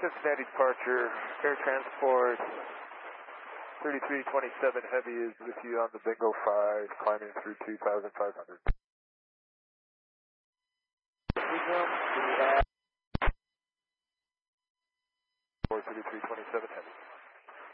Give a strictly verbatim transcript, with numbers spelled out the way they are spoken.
Cincinnati departure, air transport, thirty-three twenty-seven Heavy is with you on the Bingo five, climbing through two thousand five hundred. thirty-three twenty-seven Heavy.